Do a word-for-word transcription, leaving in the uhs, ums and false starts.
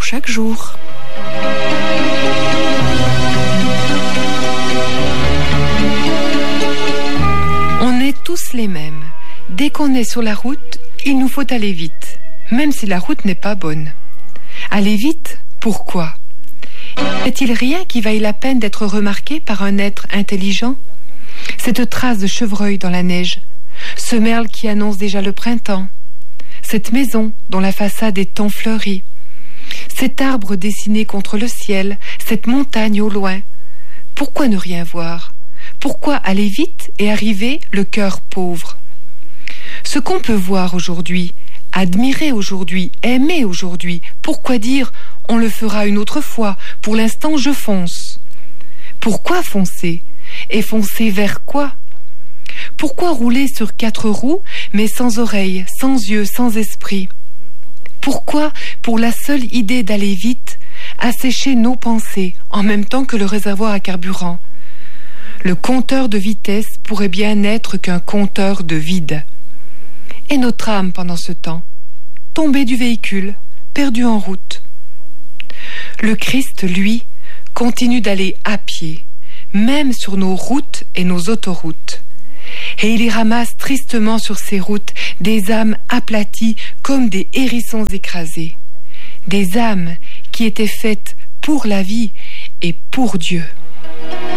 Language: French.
pour chaque jour. On est tous les mêmes. Dès qu'on est sur la route, il nous faut aller vite, même si la route n'est pas bonne. Aller vite, pourquoi ? Est-il rien qui vaille la peine d'être remarqué par un être intelligent ? Cette trace de chevreuil dans la neige, ce merle qui annonce déjà le printemps, cette maison dont la façade est tant fleurie, cet arbre dessiné contre le ciel, cette montagne au loin. Pourquoi ne rien voir ? Pourquoi aller vite et arriver le cœur pauvre ? Ce qu'on peut voir aujourd'hui, admirer aujourd'hui, aimer aujourd'hui, pourquoi dire « on le fera une autre fois, pour l'instant je fonce ». Pourquoi foncer ? Et foncer vers quoi ? Pourquoi rouler sur quatre roues, mais sans oreilles, sans yeux, sans esprit ? Pourquoi, pour la seule idée d'aller vite, assécher nos pensées en même temps que le réservoir à carburant ? Le compteur de vitesse pourrait bien n'être qu'un compteur de vide. Et notre âme pendant ce temps, tombée du véhicule, perdue en route. Le Christ, lui, continue d'aller à pied, même sur nos routes et nos autoroutes. Et il y ramasse tristement sur ces routes des âmes aplaties comme des hérissons écrasés. Des âmes qui étaient faites pour la vie et pour Dieu.